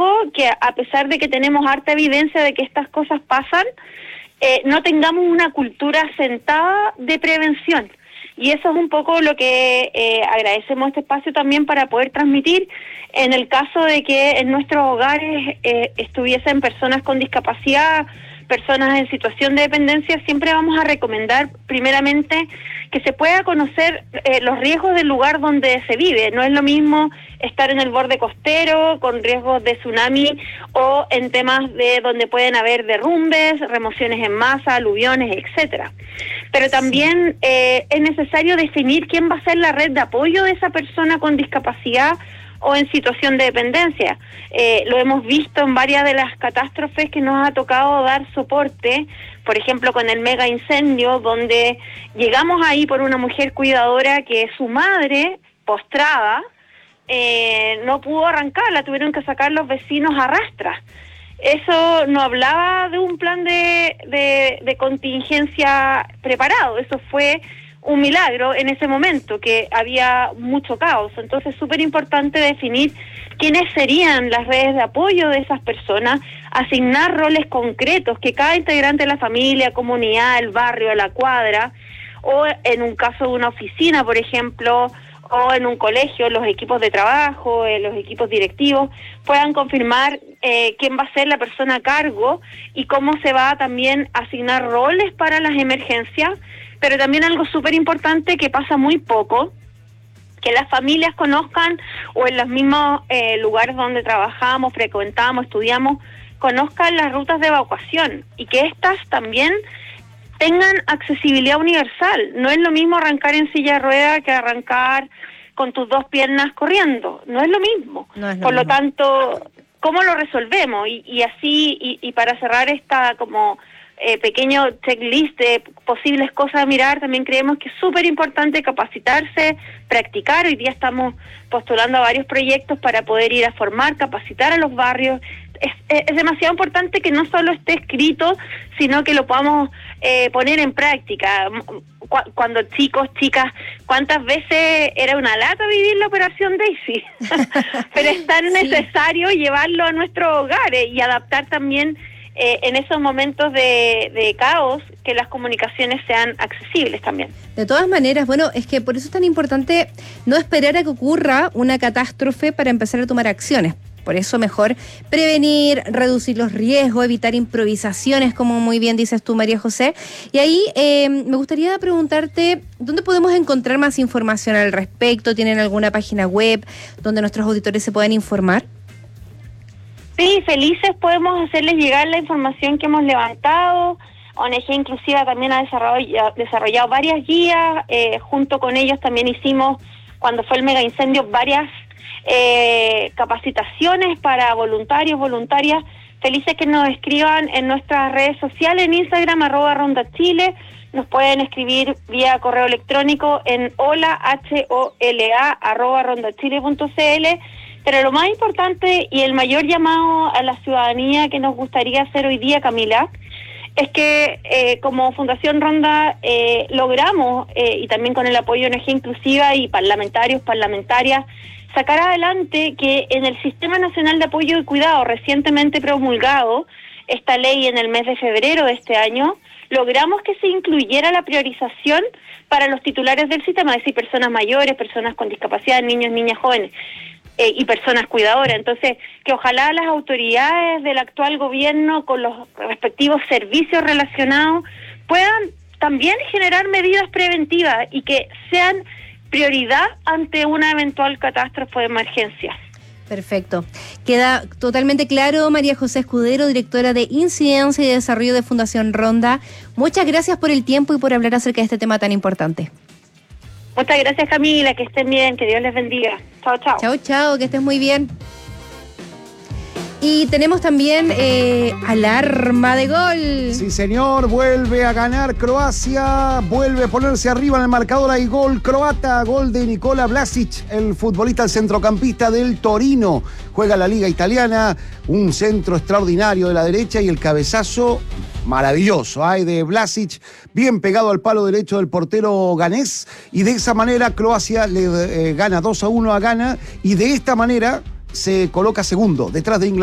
riesgo que, a pesar de que tenemos harta evidencia de que estas cosas pasan, no tengamos una cultura asentada de prevención. Y eso es un poco lo que agradecemos este espacio también para poder transmitir en el caso de que en nuestros hogares estuviesen personas con discapacidad, personas en situación de dependencia. Siempre vamos a recomendar primeramente que se pueda conocer los riesgos del lugar donde se vive. No es lo mismo estar en el borde costero con riesgos de tsunami o en temas de donde pueden haber derrumbes, remociones en masa, aluviones, etcétera. Pero también es necesario definir quién va a ser la red de apoyo de esa persona con discapacidad o en situación de dependencia. Lo hemos visto en varias de las catástrofes que nos ha tocado dar soporte, por ejemplo con el mega incendio, donde llegamos ahí por una mujer cuidadora que su madre, postrada, no pudo arrancar, la tuvieron que sacar los vecinos a rastras. Eso no hablaba de un plan de contingencia preparado, eso fue un milagro en ese momento, que había mucho caos. Entonces es súper importante definir quiénes serían las redes de apoyo de esas personas, asignar roles concretos, que cada integrante de la familia, comunidad, el barrio, la cuadra, o en un caso de una oficina, por ejemplo, o en un colegio, los equipos de trabajo, los equipos directivos, puedan confirmar quién va a ser la persona a cargo y cómo se va a también asignar roles para las emergencias. Pero también algo súper importante que pasa muy poco, que las familias conozcan, o en los mismos lugares donde trabajamos, frecuentamos, estudiamos, conozcan las rutas de evacuación y que éstas también tengan accesibilidad universal. No es lo mismo arrancar en silla de rueda que arrancar con tus dos piernas corriendo, no es lo mismo. Por lo tanto, ¿cómo lo resolvemos? Y así, y para cerrar esta como pequeño checklist de posibles cosas a mirar, también creemos que es súper importante capacitarse, practicar. Hoy día estamos postulando a varios proyectos para poder ir a formar, capacitar a los barrios. Es demasiado importante que no solo esté escrito, sino que lo podamos poner en práctica. Cuando chicos, chicas, ¿cuántas veces era una lata vivir la Operación Daisy? Pero es tan necesario llevarlo a nuestros hogares y adaptar también en esos momentos de caos, que las comunicaciones sean accesibles también. De todas maneras, bueno, es que por eso es tan importante no esperar a que ocurra una catástrofe para empezar a tomar acciones. Por eso mejor prevenir, reducir los riesgos, evitar improvisaciones, como muy bien dices tú, María José. Y ahí me gustaría preguntarte, ¿dónde podemos encontrar más información al respecto? ¿Tienen alguna página web donde nuestros auditores se puedan informar? Sí, felices podemos hacerles llegar la información que hemos levantado. ONG Inclusiva también ha desarrollado varias guías. Junto con ellos también hicimos, cuando fue el mega incendio, varias capacitaciones para voluntarios, voluntarias. Felices que nos escriban en nuestras redes sociales, en Instagram, @rondachile. Nos pueden escribir vía correo electrónico en hola@rondachile.cl. Pero lo más importante y el mayor llamado a la ciudadanía que nos gustaría hacer hoy día, Camila, es que como Fundación Ronda logramos, y también con el apoyo de ONG Inclusiva y parlamentarios, parlamentarias, sacar adelante que en el Sistema Nacional de Apoyo y Cuidado, recientemente promulgado esta ley en el mes de febrero de este año, logramos que se incluyera la priorización para los titulares del sistema, es decir, personas mayores, personas con discapacidad, niños, niñas, jóvenes. Y personas cuidadoras. Entonces, que ojalá las autoridades del actual gobierno, con los respectivos servicios relacionados, puedan también generar medidas preventivas y que sean prioridad ante una eventual catástrofe de emergencia. Perfecto. Queda totalmente claro. María José Escudero, directora de Incidencia y Desarrollo de Fundación Ronda. Muchas gracias por el tiempo y por hablar acerca de este tema tan importante. Muchas gracias, Camila, que estén bien, que Dios les bendiga. Chao, chao. Chao, chao, que estés muy bien. Y tenemos también alarma de gol. Sí, señor, vuelve a ganar Croacia, vuelve a ponerse arriba en el marcador. Hay gol croata, gol de Nikola Vlasic, el futbolista, el centrocampista del Torino. Juega la Liga Italiana, un centro extraordinario de la derecha y el cabezazo maravilloso, de Vlasic, bien pegado al palo derecho del portero ganés, y de esa manera Croacia le gana 2-1 a Ghana, y de esta manera se coloca segundo, detrás de Inglaterra.